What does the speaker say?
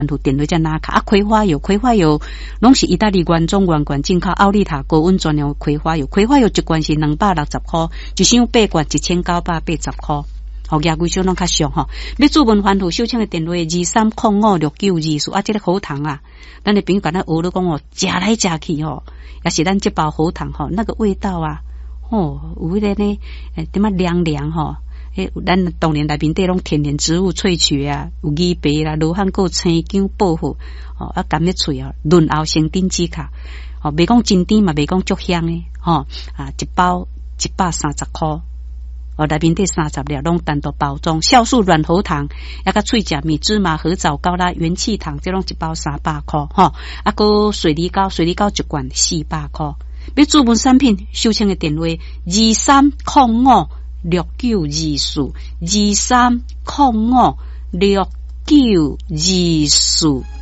电话才拿卡啊，葵花油拢是意大利原装原罐进口奥利塔高温专用葵花油一罐是260块，一箱8罐1980块。好，价贵少拢较俗吼。要注文欢呼收请的电话23056924啊，这个好糖啊，咱的朋友甲咱学了讲哦，食来食去吼，也是咱这包好糖吼，那个味道啊，有迄个呢，点啊凉凉吼。咱当然内面底拢天然植物萃取啊，有枇杷啦、罗汉果、青姜、薄荷，啊甘蜜脆啊，润喉生顶止卡，袂讲真甜嘛，袂讲足香诶，一包130块。内面底30粒拢单独包装，酵素软喉糖，甲脆甲米芝麻合枣膏啦、元气糖，这拢一包300块吼。啊，个水梨膏一罐400块。要注文产品，收请的电话23056924，23056924。